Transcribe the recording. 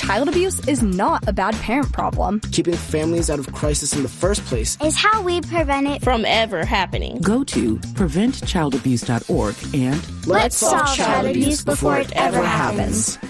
child abuse is not a bad parent problem. Keeping families out of crisis in the first place is how we prevent it from ever happening. Go to preventchildabuse.org and let's solve child abuse before it ever happens.